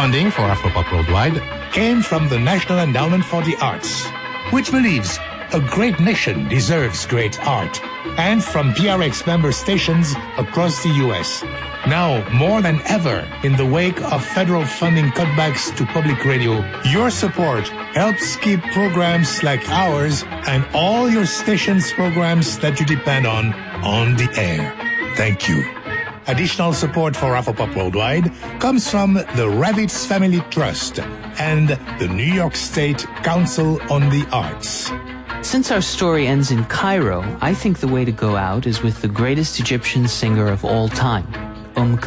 funding for Afropop Worldwide came from the National Endowment for the Arts, which believes a great nation deserves great art, and from PRX member stations across the U.S. Now, more than ever, in the wake of federal funding cutbacks to public radio, your support helps keep programs like ours and all your station's programs that you depend on the air. Thank you. Additional support for Afropop Worldwide comes from the Ravitz Family Trust and the New York State Council on the Arts. Since our story ends in Cairo, I think the way to go out is with the greatest Egyptian singer of all time,